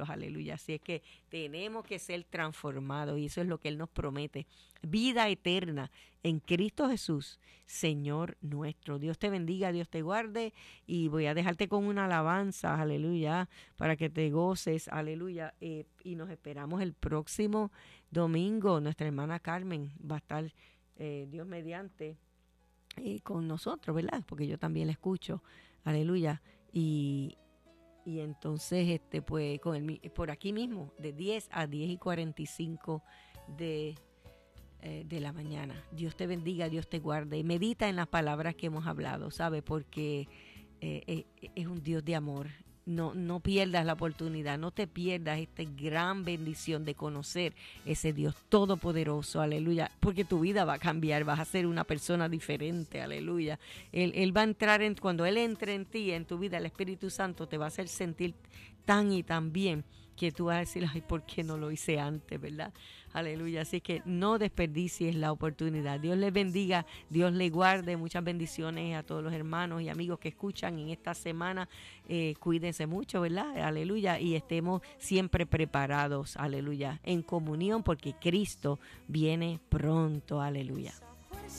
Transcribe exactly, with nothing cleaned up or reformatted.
siglos, aleluya. Así es que tenemos que ser transformados y eso es lo que Él nos promete. Vida eterna en Cristo Jesús, Señor nuestro. Dios te bendiga, Dios te guarde y voy a dejarte con una alabanza, aleluya, para que te goces, aleluya. Eh, y nos esperamos el próximo domingo. Nuestra hermana Carmen va a estar, eh, Dios mediante, eh, con nosotros, ¿verdad? Porque yo también la escucho, aleluya. Y, y entonces, este, pues, con el, por aquí mismo, de diez a diez y cuarenta y cinco de de la mañana. Dios te bendiga, Dios te guarde. Y medita en las palabras que hemos hablado, ¿sabe? Porque eh, eh, es un Dios de amor. No, no pierdas la oportunidad, no te pierdas esta gran bendición de conocer ese Dios todopoderoso, aleluya, porque tu vida va a cambiar, vas a ser una persona diferente, aleluya. Él, él va a entrar en, cuando Él entre en ti, en tu vida, el Espíritu Santo te va a hacer sentir tan y tan bien que tú vas a decir, ay, ¿por qué no lo hice antes, verdad? Aleluya, así que no desperdicies la oportunidad. Dios les bendiga, Dios les guarde, muchas bendiciones a todos los hermanos y amigos que escuchan en esta semana. Eh, cuídense mucho, ¿verdad? Aleluya, y estemos siempre preparados, aleluya, en comunión porque Cristo viene pronto, aleluya.